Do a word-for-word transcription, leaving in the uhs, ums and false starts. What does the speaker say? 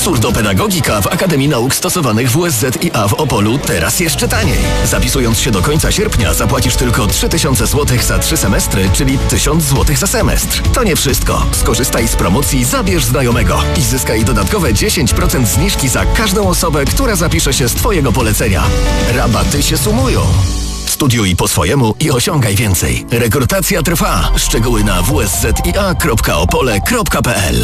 Surdopedagogika w Akademii Nauk Stosowanych W U S Z I A w Opolu teraz jeszcze taniej. Zapisując się do końca sierpnia zapłacisz tylko trzy tysiące złotych za trzy semestry, czyli tysiąc złotych za semestr. To nie wszystko. Skorzystaj z promocji Zabierz znajomego i zyskaj dodatkowe dziesięć procent zniżki za każdą osobę, która zapisze się z Twojego polecenia. Rabaty się sumują. Studiuj po swojemu i osiągaj więcej. Rekrutacja trwa. Szczegóły na w s z i a kropka opole kropka p l.